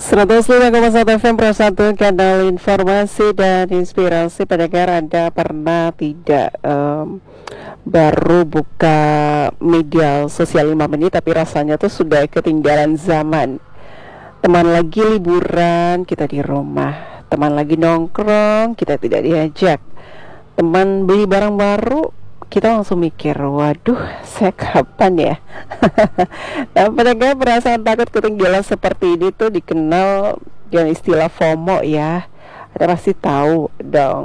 105,1 FM Pro 1, kanal informasi dan inspirasi. Pendengar, Anda pernah tidak baru buka media sosial 5 menit tapi rasanya tuh sudah ketinggalan zaman. Teman lagi liburan, kita di rumah. Teman lagi nongkrong, kita tidak diajak. Teman beli barang baru, kita langsung mikir, waduh, saya kapan ya? Nah, pendengar, perasaan takut ketinggalan seperti ini tuh dikenal dengan istilah FOMO ya. Anda pasti tahu dong.